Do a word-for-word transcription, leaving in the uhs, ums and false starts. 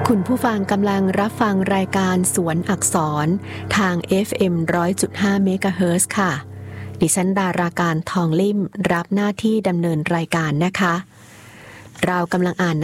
คุณผู้ฟังกำลังรับฟังรายการสวนอักษรทาง เอฟ เอ็ม หนึ่งร้อยจุดห้า เมกะเฮิรตซ์ค่ะดิฉันดาราการทองลิ่มรับหน้าที่ดำเนินรายการนะคะเรากำลังอ่าน